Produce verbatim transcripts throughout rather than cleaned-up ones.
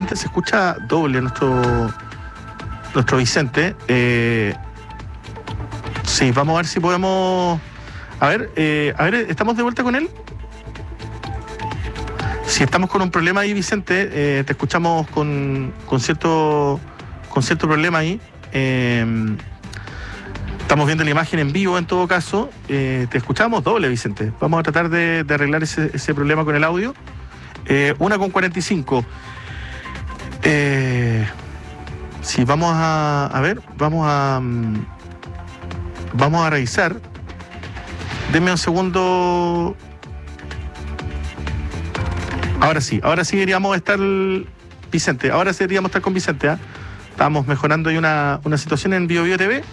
Vicente, se escucha doble nuestro, nuestro Vicente. Eh, sí, vamos a ver si podemos... A ver, eh, a ver, ¿estamos de vuelta con él? Si estamos con un problema ahí, Vicente, eh, te escuchamos con, con, cierto, con cierto problema ahí. Eh, estamos viendo la imagen en vivo en todo caso. Eh, te escuchamos doble, Vicente. Vamos a tratar de, de arreglar ese, ese problema con el audio. Eh, una con cuarenta y cinco. Eh, sí, vamos a, a ver, vamos a um, vamos a revisar. Denme un segundo. Ahora sí, ahora sí deberíamos estar, Vicente, ahora sí deberíamos estar con Vicente, ¿eh? Estábamos mejorando ahí una, una situación en Bio Bio T V.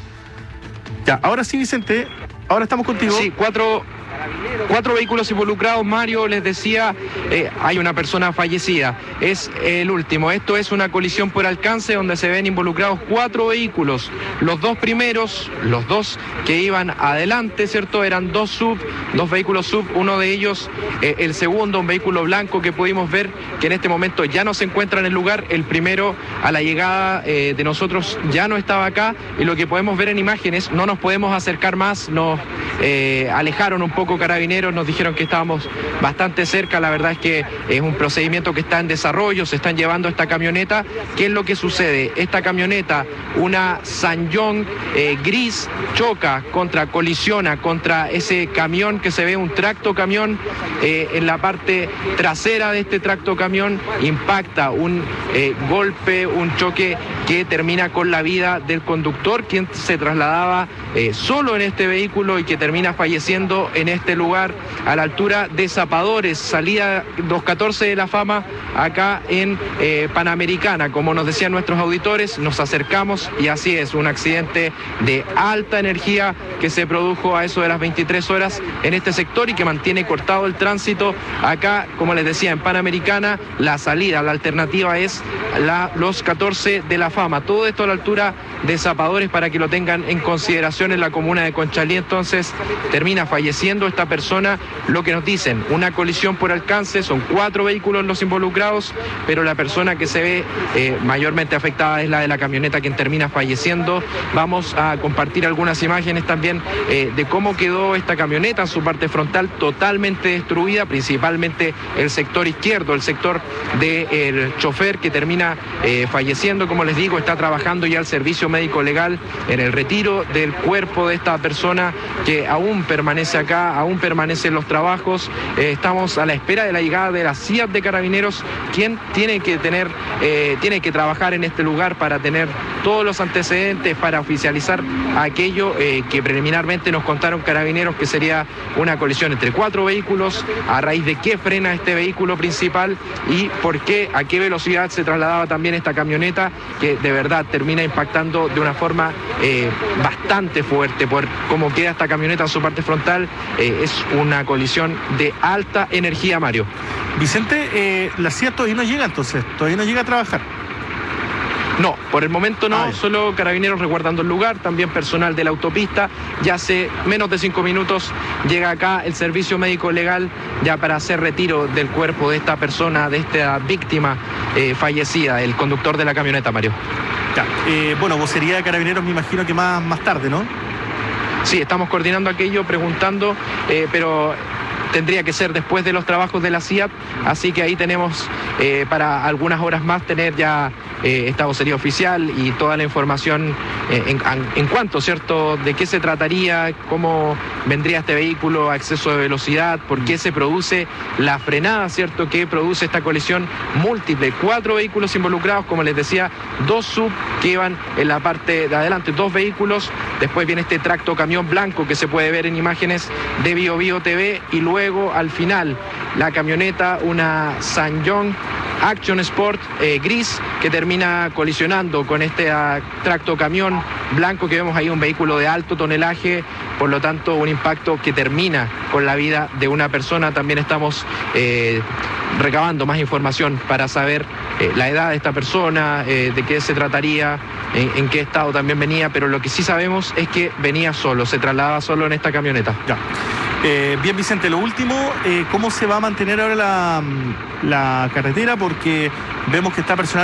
Ya, ahora sí, Vicente, ahora estamos contigo. Sí, cuatro... Cuatro vehículos involucrados, Mario, les decía, eh, hay una persona fallecida, es el último. Esto es una colisión por alcance donde se ven involucrados cuatro vehículos. Los dos primeros, los dos que iban adelante, ¿cierto? Eran dos sub, dos vehículos sub, uno de ellos, eh, el segundo, un vehículo blanco que pudimos ver que en este momento ya no se encuentra en el lugar. El primero, a la llegada eh, de nosotros, ya no estaba acá, y lo que podemos ver en imágenes, no nos podemos acercar más, nos eh, alejaron un poco Carabineros, nos dijeron que estábamos bastante cerca. La verdad es que es un procedimiento que está en desarrollo, se están llevando esta camioneta. ¿Qué es lo que sucede? Esta camioneta, una Sanyong eh, gris, choca contra, colisiona contra ese camión que se ve, un tracto camión, eh, en la parte trasera de este tracto camión impacta un eh, golpe, un choque que termina con la vida del conductor, quien se trasladaba eh, solo en este vehículo y que termina falleciendo en este lugar a la altura de Zapadores, salida dos catorce de La Fama, acá en eh, Panamericana. Como nos decían nuestros auditores, nos acercamos y así es, un accidente de alta energía que se produjo a eso de las veintitrés horas en este sector y que mantiene cortado el tránsito acá, como les decía, en Panamericana. La salida, la alternativa es la, los catorce de La Fama. Todo esto a la altura de Zapadores para que lo tengan en consideración en la comuna de Conchalí. Entonces termina falleciendo esta persona. Lo que nos dicen, una colisión por alcance, son cuatro vehículos los involucrados, pero la persona que se ve eh, mayormente afectada es la de la camioneta, quien termina falleciendo. Vamos a compartir algunas imágenes también eh, de cómo quedó esta camioneta en su parte frontal, totalmente destruida, principalmente el sector izquierdo, el sector del chofer, que termina eh, falleciendo. Como les digo, está trabajando ya el servicio médico legal en el retiro del cuerpo de esta persona, que aún permanece acá, aún permanecen los trabajos. Eh, estamos a la espera de la llegada de la C I A T de Carabineros, quien tiene que tener, eh, tiene que trabajar en este lugar para tener todos los antecedentes, para oficializar aquello eh, que preliminarmente nos contaron Carabineros, que sería una colisión entre cuatro vehículos. A raíz de qué frena este vehículo principal y por qué, a qué velocidad se trasladaba también esta camioneta, que de verdad termina impactando de una forma eh, bastante fuerte por cómo queda esta camioneta en su parte frontal. Eh, es una colisión de alta energía, Mario. Vicente, eh, la C I A T todavía no llega entonces, todavía no llega a trabajar. No, por el momento no, Ay. Solo Carabineros resguardando el lugar, también personal de la autopista. Ya hace menos de cinco minutos llega acá el servicio médico legal ya para hacer retiro del cuerpo de esta persona, de esta víctima eh, fallecida, el conductor de la camioneta, Mario. Ya, eh, bueno, vocería de Carabineros me imagino que más, más tarde, ¿no? Sí, estamos coordinando aquello, preguntando, eh, pero tendría que ser después de los trabajos de la C I A T, así que ahí tenemos eh, para algunas horas más tener ya eh, esta vocería oficial y toda la información eh, en, en cuanto, ¿cierto?, de qué se trataría, cómo vendría este vehículo a exceso de velocidad, por qué se produce la frenada, ¿cierto?, que produce esta colisión múltiple. Cuatro vehículos involucrados, como les decía, dos sub que iban en la parte de adelante, dos vehículos, después viene este tracto camión blanco que se puede ver en imágenes de Bio Bio T V, y luego al final la camioneta, una Sanyong Action Sport eh, gris, que termina colisionando con este uh, tracto camión blanco que vemos ahí, un vehículo de alto tonelaje, por lo tanto un impacto que termina con la vida de una persona. También estamos eh, recabando más información para saber eh, la edad de esta persona, eh, de qué se trataría, en, en qué estado también venía, pero lo que sí sabemos es que venía solo, se trasladaba solo en esta camioneta. Ya. Eh, bien, Vicente, lo último, eh, ¿cómo se va a mantener ahora la, la carretera? Porque vemos que está personal